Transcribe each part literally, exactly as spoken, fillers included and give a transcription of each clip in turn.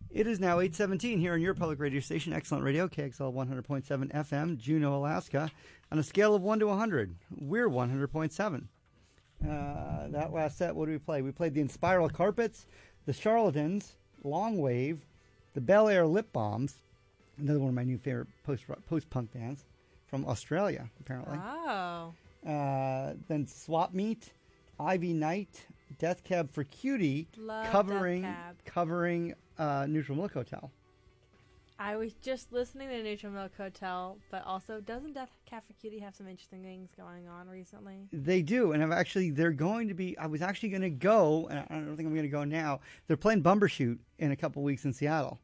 It is now eight seventeen here on your public radio station, Excellent Radio, K X L one hundred point seven F M, Juneau, Alaska. On a scale of one to one hundred, we're one hundred point seven. Uh, that last set, what did we play? We played the Inspiral Carpets, the Charlatans, Long Wave, the Bel Air Lip Bombs, another one of my new favorite post, post-punk bands from Australia, apparently. Oh. Uh, then Swap Meet, Ivy Night, Death Cab for Cutie, Love covering Death Cab. covering uh, Neutral Milk Hotel. I was just listening to Neutral Milk Hotel, but also, doesn't Death Cab for Cutie have some interesting things going on recently? They do, and I've actually, they're going to be, I was actually going to go, and I don't think I'm going to go now. They're playing Bumbershoot in a couple weeks in Seattle.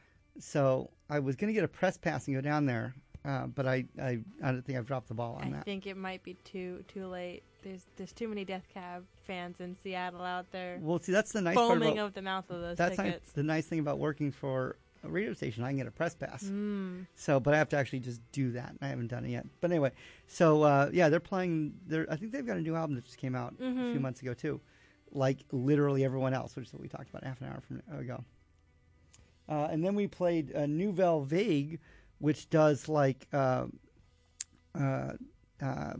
So I was going to get a press pass and go down there, uh, but I, I, I don't think I've dropped the ball on I that. I think it might be too too late. There's there's too many Death Cab fans in Seattle out there. Well, see, that's the nice part foaming about, out the mouth of those that's tickets. Nice, the nice thing about working for a radio station. I can get a press pass. Mm. So, but I have to actually just do that. I haven't done it yet. But anyway, so uh, yeah, they're playing. They're, I think they've got a new album that just came out Mm-hmm. a few months ago too, like literally everyone else, which is what we talked about half an hour from ago. Uh, and then we played uh, Nouvelle Vague, which does like uh, uh, uh,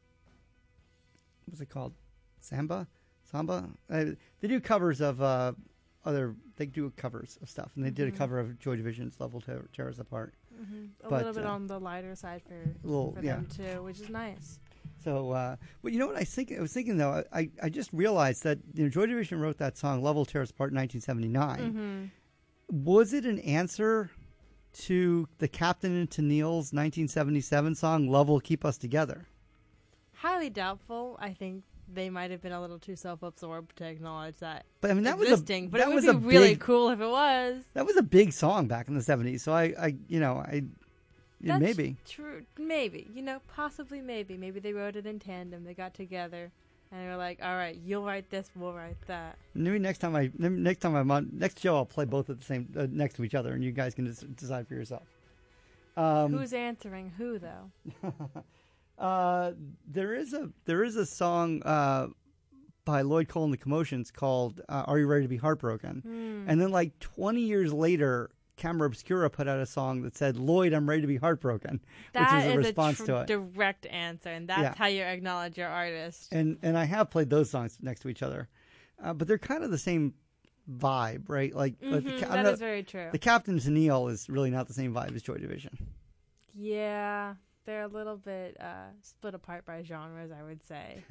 what's it called? Samba, Samba. Uh, they do covers of uh, other. They do covers of stuff, and they did a Mhm. cover of Joy Division's "Level Tear, Tear Us Apart." Mm-hmm. A But, little bit uh, on the lighter side for, little- for yeah. them too, which is nice. So, uh, but you know what I think? I was thinking though. I, I just realized that you know Joy Division wrote that song "Level Tear Us Apart" in nineteen seventy-nine. Mm-hmm. Was it an answer to the Captain and Tennille's nineteen seventy-seven song "Love Will Keep Us Together"? Highly doubtful. I think they might have been a little too self-absorbed to acknowledge that. But I mean, that existing, was a but that it would was be a really big, cool if it was. That was a big song back in the seventies. So I, I you know, I yeah, That's maybe true. Maybe you know, possibly maybe. Maybe they wrote it in tandem. They got together and they were like, "All right, you'll write this, we'll write that." maybe next time I next time I'm on next show I'll play both at the same uh, next to each other, and you guys can just decide for yourself. Um, Who's answering who though? uh, there is a there is a song uh, by Lloyd Cole and the Commotions called uh, "Are You Ready to Be Heartbroken?" Hmm. And then like twenty years later, Camera Obscura put out a song that said, "Lloyd, I'm ready to be heartbroken," That which is a is response a tr- to it. direct answer, and that's Yeah. how you acknowledge your artist. And and I have played those songs next to each other, uh, but they're kind of the same vibe, right? Like, like the, Mhm, ca- I'm that not- is very true. the Captain's Neil is really not the same vibe as Joy Division. Yeah, they're a little bit uh, split apart by genres, I would say.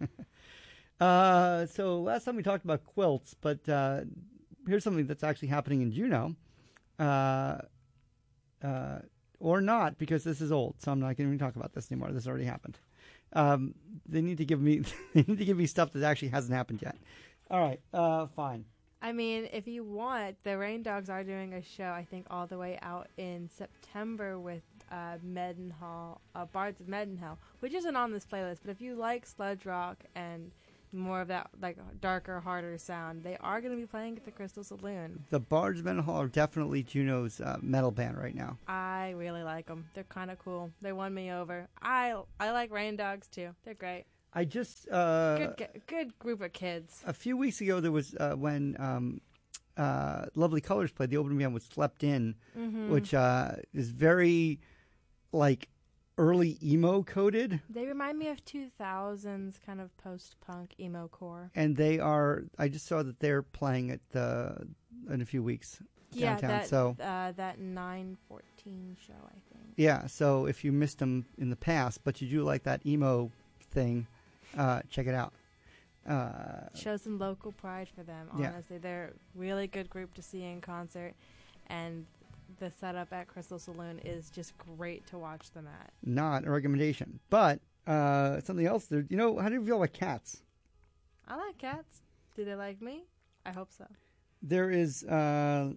Uh, so last time we talked about quilts, but uh, here's something that's actually happening in Juneau, uh, uh, or not, because this is old. So I'm not going to even talk about this anymore. This already happened. Um, they need to give me they need to give me stuff that actually hasn't happened yet. All right, uh, fine. I mean, if you want, the Rain Dogs are doing a show, I think, all the way out in September with uh, Meadenhall, uh, Bards of Meadenhall, which isn't on this playlist. But if you like sludge rock and more of that like darker, harder sound, they are going to be playing at the Crystal Saloon. The Bards of Meadenhall are definitely Juneau's uh, metal band right now. I really like them. They're kind of cool. They won me over. I I like Rain Dogs too. They're great. I just uh, Good ge- good group of kids. a few weeks ago there was uh, when um, uh, Lovely Colors played, the opening band was Slept In, Mm-hmm. which uh, is very like early emo coded, They remind me of two thousands kind of post-punk emo core. and they are. I just saw that they're playing at the in a few weeks downtown. Yeah, that, so uh, that nine fourteen show, I think. yeah, so if you missed them in the past, but you do like that emo thing, uh, check it out. Uh, Show some local pride for them, Yeah. honestly. They're a really good group to see in concert, and the setup at Crystal Saloon is just great to watch them at. not a recommendation, but uh, something else. There, you know, how do you feel about Cats? I like cats. Do they like me? I hope so. There is, uh,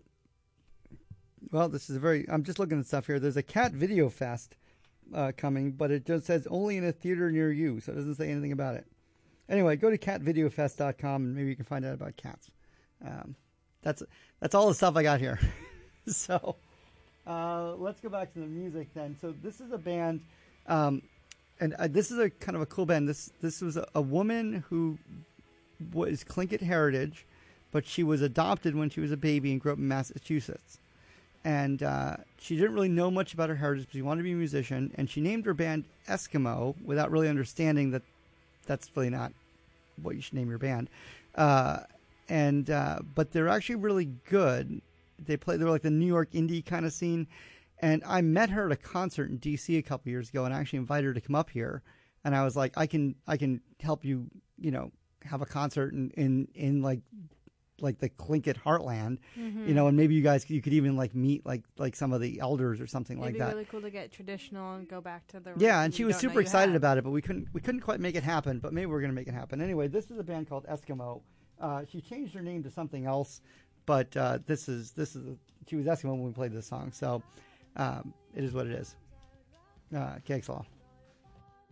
well, this is a very, I'm just looking at stuff here. There's a Cat Video Fest uh, coming, but it just says only in a theater near you, so it doesn't say anything about it. Anyway, go to cat video fest dot com and maybe you can find out about cats. Um, that's that's all the stuff I got here. So uh, let's go back to the music then. So this is a band, um, and uh, this is a kind of a cool band. This this was a, a woman who was Tlingit heritage, but she was adopted when she was a baby and grew up in Massachusetts. And uh, she didn't really know much about her heritage, but she wanted to be a musician. And she named her band Eskimo without really understanding that that's really not what you should name your band. Uh, and uh, but they're actually really good. They play. They're like the New York indie kind of scene. And I met her at a concert in D C a couple years ago, and I actually invited her to come up here. And I was like, I can, I can help you, you know, have a concert in, in, in like, like the Tlingit heartland, Mm-hmm. you know, and maybe you guys, you could even like meet like, like some of the elders or something It'd like be that. really cool to get traditional and go back to the. Yeah, roots and that she you was don't know super you excited have. about it, but we couldn't, we couldn't quite make it happen. But maybe we're gonna make it happen anyway. This is a band called Eskimo. Uh, she changed her name to something else, but uh, this is this is she was Eskimo when we played this song, so um, it is what it is. Uh, Kegslaw.